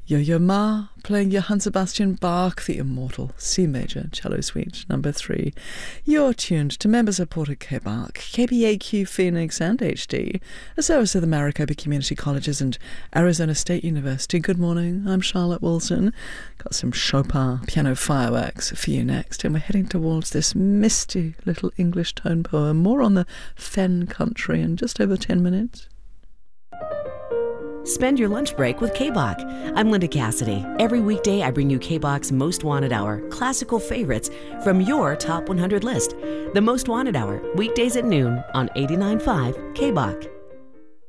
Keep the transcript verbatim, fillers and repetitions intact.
Yo-Yo Ma playing Johann Sebastian Bach, the immortal C major cello suite number three. You're tuned to member-supported K B A C, K B A Q Phoenix and H D, a service of the Maricopa Community Colleges and Arizona State University. Good morning, I'm Charlotte Wilson. Got some Chopin piano fireworks for you next, and we're heading towards this misty little English tone poem, more on the Fen country in just over ten minutes. Spend your lunch break with K B A C. I'm Linda Cassidy. Every weekday, I bring you K B A C's Most Wanted Hour, classical favorites from your top one hundred list. The Most Wanted Hour, weekdays at noon on eighty-nine point five K B A C.